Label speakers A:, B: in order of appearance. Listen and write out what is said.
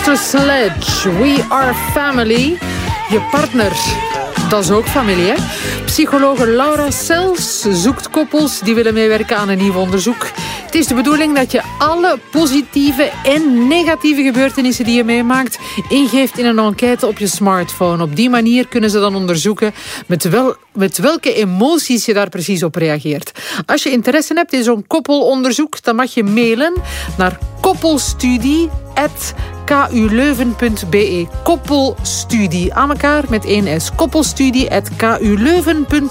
A: Sister Sledge, We Are Family. Je partner, dat is ook familie, hè? Psychologe Laura Sels zoekt koppels die willen meewerken aan een nieuw onderzoek. Het is de bedoeling dat je alle positieve en negatieve gebeurtenissen die je meemaakt ingeeft in een enquête op je smartphone. Op die manier kunnen ze dan onderzoeken met welke emoties je daar precies op reageert. Als je interesse hebt in zo'n koppelonderzoek, dan mag je mailen naar koppelstudie@kuleuven.be. Koppelstudie aan elkaar met 1 S. Koppelstudie@kuleuven.be.